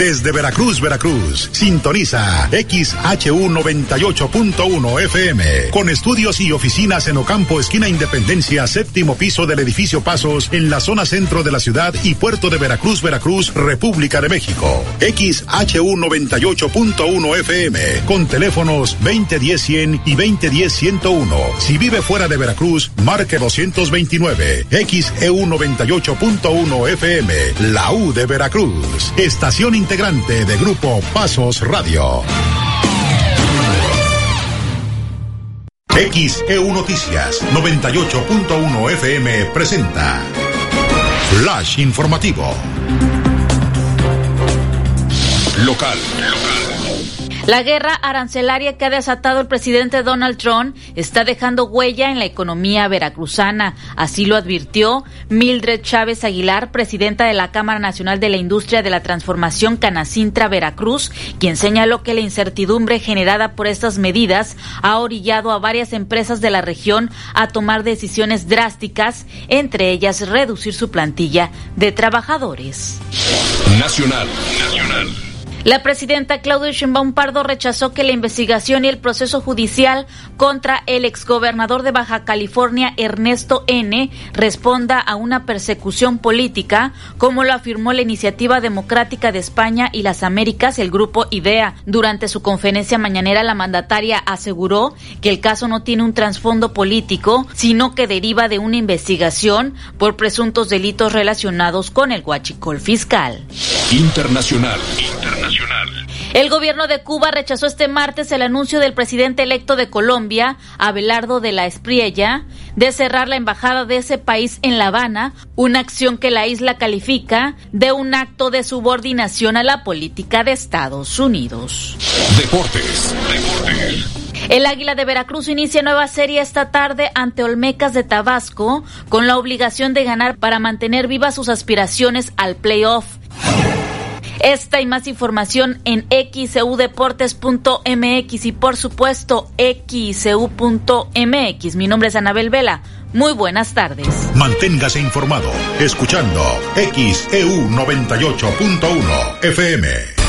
Desde Veracruz, Veracruz, sintoniza XHU 98.1 FM, con estudios y oficinas en Ocampo, esquina Independencia, séptimo piso del edificio Pasos, en la zona centro de la ciudad y puerto de Veracruz, Veracruz, República de México. XHU 98.1 FM, con teléfonos 2010-100 y 2010-101. Si vive fuera de Veracruz, marque 229. XEU 98.1 FM, la U de Veracruz, estación integrante de Grupo Pasos Radio. XEU Noticias 98.1 FM presenta Flash Informativo. Local. La guerra arancelaria que ha desatado el presidente Donald Trump está dejando huella en la economía veracruzana. Así lo advirtió Mildred Chávez Aguilar, presidenta de la Cámara Nacional de la Industria de la Transformación Canacintra Veracruz, quien señaló que la incertidumbre generada por estas medidas ha orillado a varias empresas de la región a tomar decisiones drásticas, entre ellas reducir su plantilla de trabajadores. Nacional. La presidenta Claudia Sheinbaum Pardo rechazó que la investigación y el proceso judicial contra el exgobernador de Baja California, Ernesto N., responda a una persecución política, como lo afirmó la Iniciativa Democrática de España y las Américas, el grupo IDEA. Durante su conferencia mañanera, la mandataria aseguró que el caso no tiene un trasfondo político, sino que deriva de una investigación por presuntos delitos relacionados con el huachicol fiscal. Internacional. El gobierno de Cuba rechazó este martes el anuncio del presidente electo de Colombia, Abelardo de la Espriella, de cerrar la embajada de ese país en La Habana, una acción que la isla califica de un acto de subordinación a la política de Estados Unidos. Deportes. El Águila de Veracruz inicia nueva serie esta tarde ante Olmecas de Tabasco, con la obligación de ganar para mantener vivas sus aspiraciones al playoff. Esta y más información en xeudeportes.mx y por supuesto xeu.mx. Mi nombre es Anabel Vela. Muy buenas tardes. Manténgase informado escuchando XEU 98.1 FM.